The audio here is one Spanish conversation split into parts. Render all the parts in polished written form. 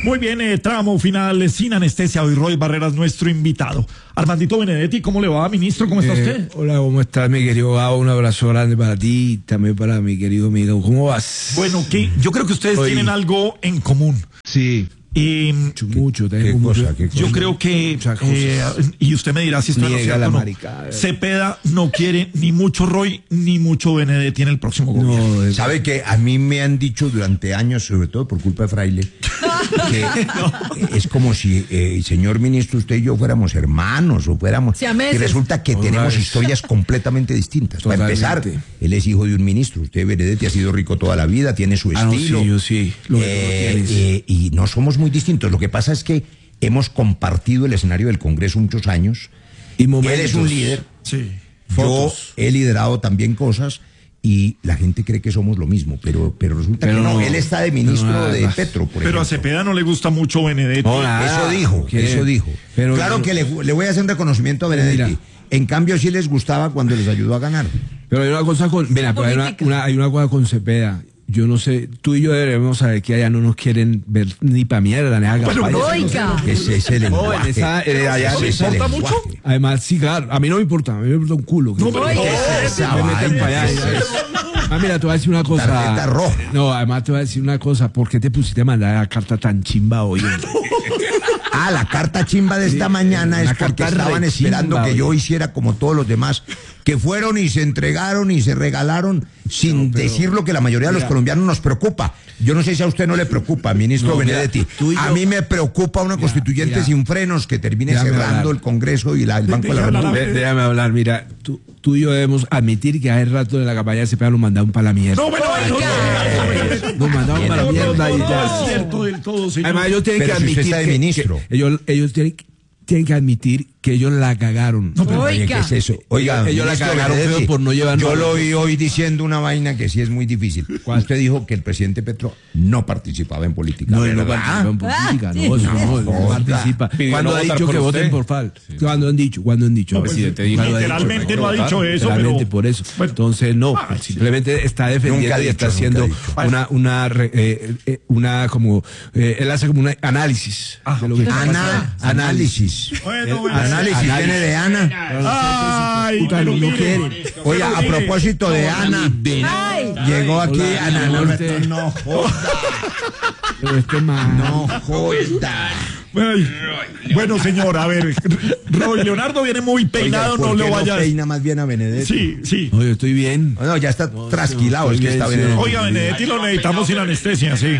Muy bien, tramo final sin anestesia. Hoy Roy Barreras, nuestro invitado. Armandito Benedetti, ¿cómo le va, ministro? ¿Cómo está usted? Hola, ¿cómo estás, mi querido Gabo? Un abrazo grande para ti, también para mi querido amigo. ¿Cómo vas? Bueno, yo creo que ustedes tienen algo en común. Sí. Mucho, ¿Qué cosa? Yo creo que, y usted me dirá si esto es cierto o no, Cepeda no quiere ni mucho Roy ni mucho Benedetti en el próximo gobierno. No, sabe que a mí me han dicho durante años, sobre todo por culpa de Fraile, que es como si, señor ministro, usted y yo fuéramos hermanos o fuéramos... Y resulta que tenemos historias completamente distintas. Totalmente. Para empezar, él es hijo de un ministro. Usted, Benedetti, ha sido rico toda la vida, tiene su estilo. No, sí, yo sí. Y no somos muy distintos. Lo que pasa es que hemos compartido el escenario del Congreso muchos años. Y él es un líder. Sí. Yo he liderado también cosas y la gente cree que somos lo mismo, pero resulta que no. Él está de ministro de Petro, por ejemplo. Pero a Cepeda no le gusta mucho Benedetti. Eso dijo. Pero claro que le voy a hacer un reconocimiento a Benedetti. Mira. En cambio, sí les gustaba cuando les ayudó a ganar. Pero hay una cosa con... Mira, pero hay una cosa con Cepeda. Yo no sé, tú y yo debemos saber que allá no nos quieren ver ni para mierda, ni haga Ese es el lenguaje. ¿No le importa mucho? Además, sí, claro, a mí no me importa, a mí me importa un culo. No, pero me meten para allá. Mira, te voy a decir una cosa. Tarjeta roja. No, además te voy a decir una cosa. ¿Por qué te pusiste a mandar la carta tan chimba hoy? La carta chimba de esta mañana es porque estaban esperando que yo hiciera como todos los demás, que fueron y se entregaron y se regalaron sin decir lo que la mayoría de los colombianos nos preocupa. Yo no sé si a usted no le preocupa, ministro Benedetti. A mí me preocupa una constituyente sin frenos que termine cerrando el Congreso y el Banco de la República. Déjame hablar, mira, tú y yo debemos admitir que hace rato de la campaña de Cepeda nos mandaron para la mierda. Nos mandaron para la mierda y ya. Es cierto del todo, señor. Además, ellos tienen que admitir ellos tienen que admitir que ellos la cagaron. No, pero ¿qué es eso? Oiga, ellos la cagaron por no llevar. Yo lo oí hoy diciendo una vaina que sí es muy difícil. Usted dijo que el presidente Petro no participaba en política. No participaba en política, no participa. ¿Cuándo ha dicho que voten por FAL? ¿Cuándo han dicho? No, literalmente no ha dicho eso. Literalmente por eso. Entonces, no, simplemente está defendiendo y está haciendo una como él hace como un análisis. Análisis. Análisis viene de Ana. Ay, pero no quieren. Oiga, a propósito de Ana, llegó aquí Ana. No joda. Bueno, señor, a ver, Roy Leonardo viene muy peinado, no lo vayas. Peina más bien a Benedetti. Sí. No, yo estoy bien. No, ya está trasquilado, es que está bien. Oiga, Benedetti lo necesitamos sin anestesia, sí.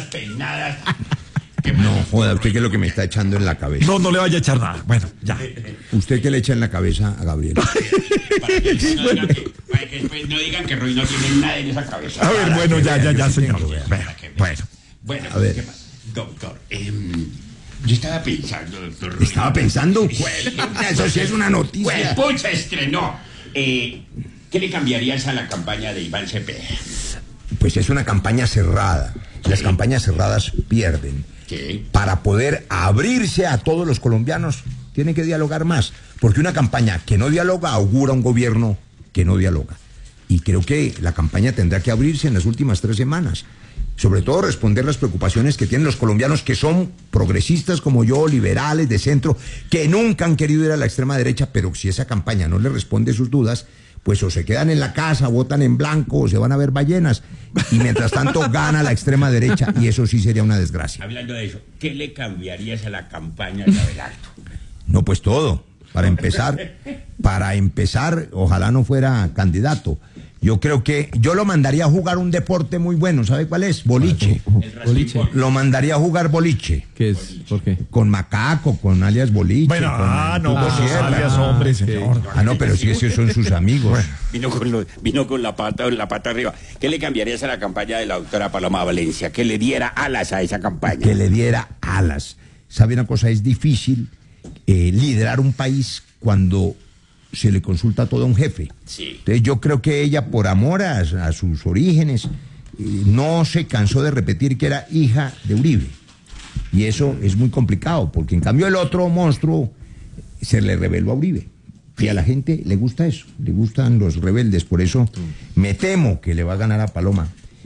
No joda, ¿usted qué es lo que me está echando en la cabeza? No le vaya a echar nada. Bueno, ya. ¿Usted qué le echa en la cabeza a Gabriel? Para que después no digan que Roy no tiene nada en esa cabeza. A ver, bueno, ya, señor. Bueno, a ver. ¿qué pasa? Doctor, yo estaba pensando, doctor. ¿Estaba pensando? Eso sí es una noticia. Pucha, estrenó. ¿Qué le cambiarías a la campaña de Iván Cepeda? Pues es una campaña cerrada. Las campañas cerradas pierden. Para poder abrirse a todos los colombianos, tiene que dialogar más. Porque una campaña que no dialoga augura un gobierno que no dialoga. Y creo que la campaña tendrá que abrirse en las últimas 3 semanas. Sobre todo responder las preocupaciones que tienen los colombianos que son progresistas como yo, liberales, de centro, que nunca han querido ir a la extrema derecha, pero si esa campaña no les responde sus dudas, pues o se quedan en la casa, votan en blanco, o se van a ver ballenas, y mientras tanto gana la extrema derecha, y eso sí sería una desgracia. Hablando de eso, ¿qué le cambiarías a la campaña de Abelardo? No, pues todo. Para empezar, ojalá no fuera candidato. Yo creo que yo lo mandaría a jugar un deporte muy bueno. ¿Sabe cuál es? Boliche. Lo mandaría a jugar boliche. ¿Qué es? ¿Por qué? Con Macaco, con alias Boliche. Bueno, alias hombre, señor. No, pero si esos son sus amigos. Vino con la pata arriba. ¿Qué le cambiarías a la campaña de la doctora Paloma Valencia? Que le diera alas a esa campaña. Que le diera alas. ¿Sabe una cosa? Es difícil liderar un país cuando se le consulta todo a un jefe. Sí. Entonces yo creo que ella, por amor a sus orígenes, no se cansó de repetir que era hija de Uribe. Y eso es muy complicado, porque en cambio el otro monstruo se le rebeló a Uribe. Y a la gente le gusta eso, le gustan los rebeldes. Por eso me temo que le va a ganar a Paloma.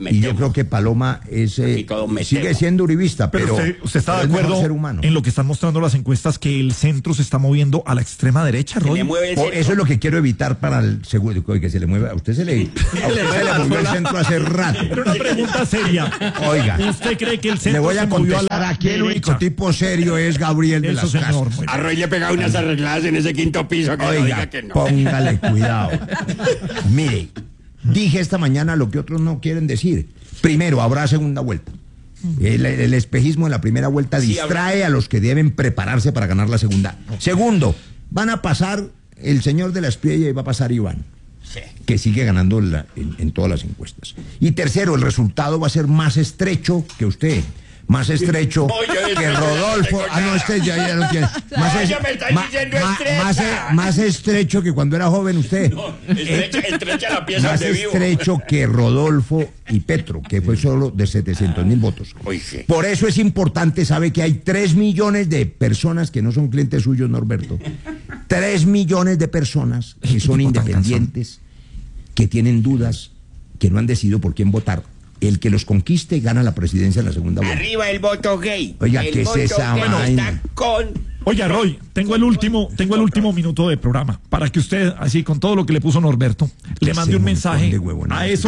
y yo creo que Paloma es, sigue siendo uribista, pero usted está de acuerdo en lo que están mostrando las encuestas, que el centro se está moviendo a la extrema derecha, Roy. Eso es lo que quiero evitar para el seguro, que se le mueva. A usted se le movió el centro hace rato. Pero una pregunta seria. Oiga, ¿usted cree que el centro le voy a contestar? Aquí el único tipo serio es Gabriel de las Casas. A Roy le pegaba unas arregladas en ese quinto piso. Que oiga, diga que no. Póngale cuidado. Mire, dije esta mañana lo que otros no quieren decir. Primero, habrá segunda vuelta. El espejismo en la primera vuelta distrae a los que deben prepararse para ganar la segunda. Segundo, van a pasar el señor de la Espriella y va a pasar Iván, que sigue ganando en todas las encuestas. Y tercero, el resultado va a ser más estrecho que usted. Más estrecho que Rodolfo. No, este ya no tiene. Más estrecho que cuando era joven usted. No, estrecha la pieza más de vivo. Estrecho que Rodolfo y Petro, que fue solo de 700,000 votos. Por eso es importante, sabe que hay 3 millones de personas que no son clientes suyos, Norberto. 3 millones de personas que son independientes, que tienen dudas, que no han decidido por quién votar. El que los conquiste gana la presidencia en la segunda vuelta. Arriba el voto gay. Oiga, ¿qué es esa vaina? Oiga, Roy, tengo el último minuto de programa para que usted, así con todo lo que le puso Norberto, le mande un mensaje a esos.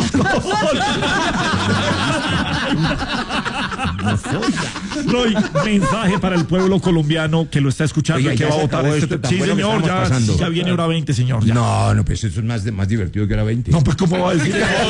Roy, mensaje para el pueblo colombiano que lo está escuchando. Oiga, y que va a votar sí, señor, ya viene hora 20, señor. Ya. No, pues eso es más divertido que hora 20. No, pues ¿cómo va a decir?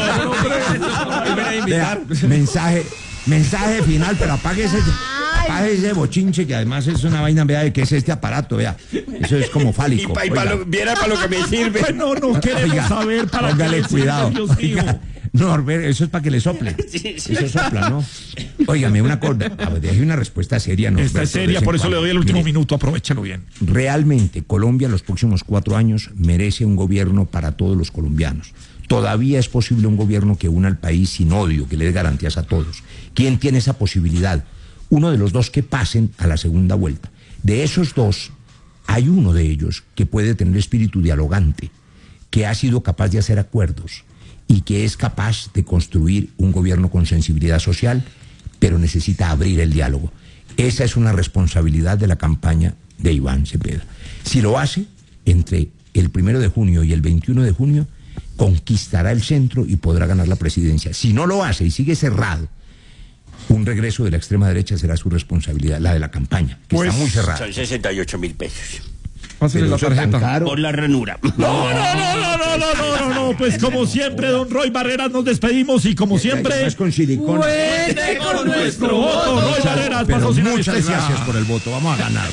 Vea, mensaje final, pero apague ese bochinche, que además es una vaina, vea, que es este aparato, vea. Eso es como fálico. Viera para lo que me sirve. Pues no queremos saber para póngale qué cuidado. Oiga, no, eso es para que le sople. Eso sopla, ¿no? Óigame, una cosa, deje una respuesta seria. Esta es seria, por eso le doy el último minuto, aprovechalo bien. Realmente, Colombia en los próximos 4 años merece un gobierno para todos los colombianos. Todavía es posible un gobierno que una al país sin odio, que le dé garantías a todos. ¿Quién tiene esa posibilidad? Uno de los dos que pasen a la segunda vuelta. De esos dos, hay uno de ellos que puede tener espíritu dialogante, que ha sido capaz de hacer acuerdos y que es capaz de construir un gobierno con sensibilidad social, pero necesita abrir el diálogo. Esa es una responsabilidad de la campaña de Iván Cepeda. Si lo hace, entre el 1 de junio y el 21 de junio, conquistará el centro y podrá ganar la presidencia. Si no lo hace y sigue cerrado, un regreso de la extrema derecha será su responsabilidad, la de la campaña, que está muy cerrada. Son 68,000 pesos. Pásale la tarjeta. Por la ranura. No, pues como siempre, don Roy Barreras, nos despedimos y como siempre, con silicona. Con nuestro voto, Roy Barreras, muchas gracias por el voto, vamos a ganar.